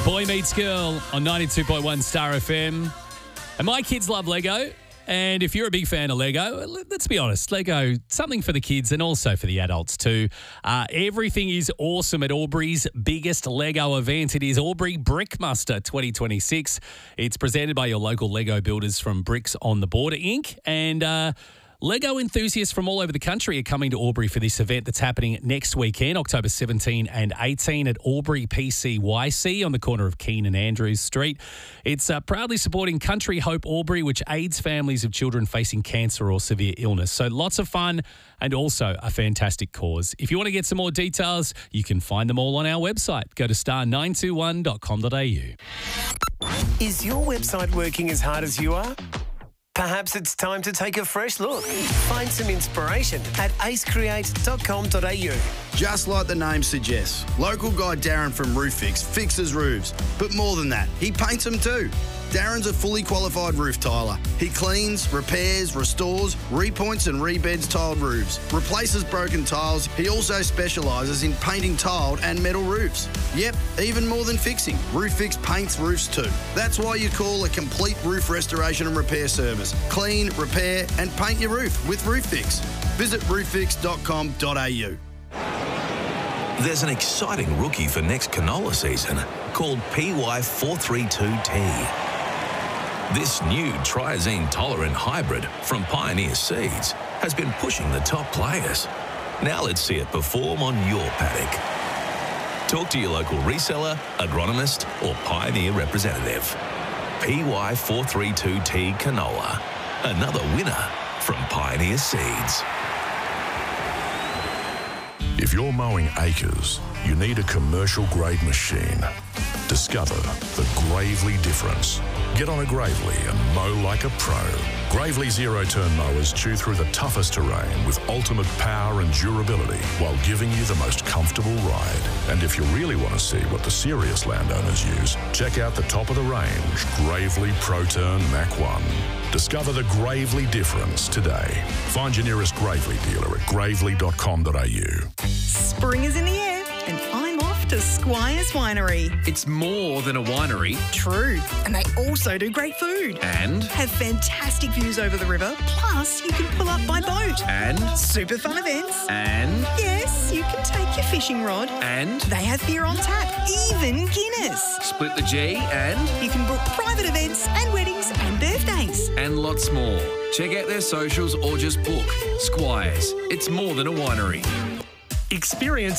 Boy Meets Girl on 92.1 Star FM. And my kids love Lego. And if you're a big fan of Lego, let's be honest, Lego, something for the kids and also for the adults too. Everything is awesome at Albury's biggest Lego event. It is Albury Brickmuster 2026. It's presented by your local Lego builders from Bricks on the Border Inc. And Lego enthusiasts from all over the country are coming to Albury for this event that's happening next weekend, October 17 and 18 at Albury PCYC on the corner of Keane and Andrews Street. It's proudly supporting Country Hope Albury, which aids families of children facing cancer or severe illness. So lots of fun and also a fantastic cause. If you want to get some more details, you can find them all on our website. Go to star921.com.au. Is your website working as hard as you are? Perhaps it's time to take a fresh look. Find some inspiration at acecreate.com.au. Just like the name suggests, local guy Darren from Roof Fix fixes roofs. But more than that, he paints them too. Darren's a fully qualified roof tiler. He cleans, repairs, restores, repoints and rebeds tiled roofs, replaces broken tiles. He also specialises in painting tiled and metal roofs. Yep, even more than fixing. Roof Fix paints roofs too. That's why you call a complete roof restoration and repair service. Clean, repair and paint your roof with Roof Fix. Visit rooffix.com.au. There's an exciting rookie for next canola season called PY432T. This new triazine-tolerant hybrid from Pioneer Seeds has been pushing the top players. Now let's see it perform on your paddock. Talk to your local reseller, agronomist or Pioneer representative. PY432T canola, another winner from Pioneer Seeds. If you're mowing acres, you need a commercial-grade machine. Discover the Gravely difference. Get on a Gravely and mow like a pro. Gravely zero-turn mowers chew through the toughest terrain with ultimate power and durability while giving you the most comfortable ride. And if you really want to see what the serious landowners use, check out the top of the range Gravely ProTurn Mach 1. Discover the Gravely difference today. Find your nearest Gravely dealer at gravely.com.au. Spring is in the air and I'm off to Squire's Winery. It's more than a winery. True. And they also do great food. And? Have fantastic views over the river. Plus, you can pull up by boat. And? Super fun events. And? Yes, you can take your fishing rod. And? They have beer on tap, even Guinness. Split the G and? You can book private events and weddings and birthdays. And lots more. Check out their socials or just book. Squires. It's more than a winery. Experience